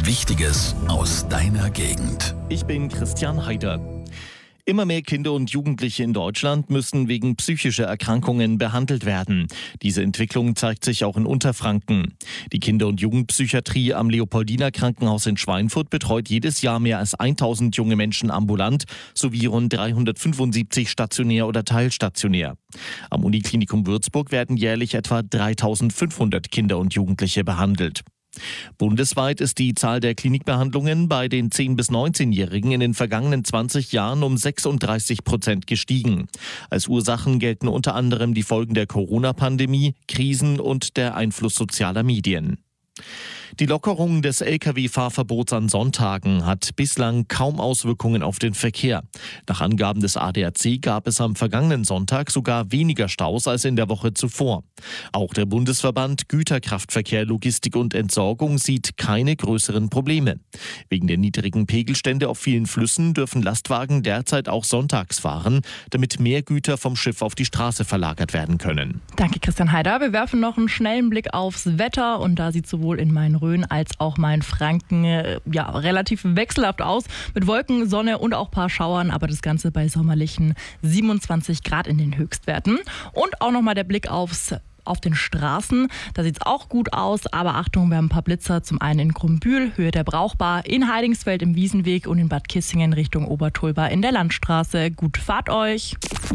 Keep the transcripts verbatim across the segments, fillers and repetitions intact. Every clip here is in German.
Wichtiges aus deiner Gegend. Ich bin Christian Heider. Immer mehr Kinder und Jugendliche in Deutschland müssen wegen psychischer Erkrankungen behandelt werden. Diese Entwicklung zeigt sich auch in Unterfranken. Die Kinder- und Jugendpsychiatrie am Leopoldiner Krankenhaus in Schweinfurt betreut jedes Jahr mehr als tausend junge Menschen ambulant sowie rund dreihundertfünfundsiebzig stationär oder teilstationär. Am Uniklinikum Würzburg werden jährlich etwa dreitausendfünfhundert Kinder und Jugendliche behandelt. Bundesweit ist die Zahl der Klinikbehandlungen bei den zehn- bis neunzehnjährigen in den vergangenen zwanzig Jahren um sechsunddreißig Prozent gestiegen. Als Ursachen gelten unter anderem die Folgen der Corona-Pandemie, Krisen und der Einfluss sozialer Medien. Die Lockerung des L K W-Fahrverbots an Sonntagen hat bislang kaum Auswirkungen auf den Verkehr. Nach Angaben des A D A C gab es am vergangenen Sonntag sogar weniger Staus als in der Woche zuvor. Auch der Bundesverband Güterkraftverkehr, Logistik und Entsorgung sieht keine größeren Probleme. Wegen der niedrigen Pegelstände auf vielen Flüssen dürfen Lastwagen derzeit auch sonntags fahren, damit mehr Güter vom Schiff auf die Straße verlagert werden können. Danke, Christian Heider. Wir werfen noch einen schnellen Blick aufs Wetter und da sieht sowohl in Main-Rhön als auch Main-Franken äh, ja, relativ wechselhaft aus mit Wolken, Sonne und auch ein paar Schauern, aber das Ganze bei sommerlichen siebenundzwanzig Grad in den Höchstwerten. Und auch nochmal der Blick aufs auf den Straßen. Da sieht es auch gut aus, aber Achtung, wir haben ein paar Blitzer. Zum einen in Krumbühl, Höhe der Brauchbar, in Heidingsfeld im Wiesenweg und in Bad Kissingen Richtung Obertulba in der Landstraße. Gut Fahrt euch!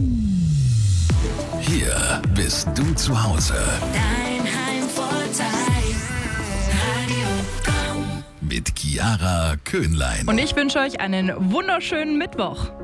Hier bist du zu Hause. Dein Heimvorteil. Radio Komm. Mit Chiara Köhnlein. Und ich wünsche euch einen wunderschönen Mittwoch.